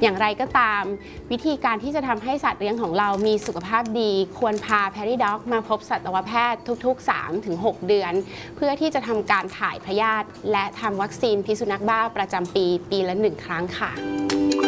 อย่างไรก็ตามวิธีการที่จะทำให้สัตว์เลี้ยงของเรามีสุขภาพดีควรพา Peri-Dog มาพบสัตวแพทย์ทุกๆ 3-6 เดือนเพื่อที่จะทำการถ่ายพยาธิและทำวัคซีนพิษสุนัขบ้าประจำปีละ1 ครั้งค่ะ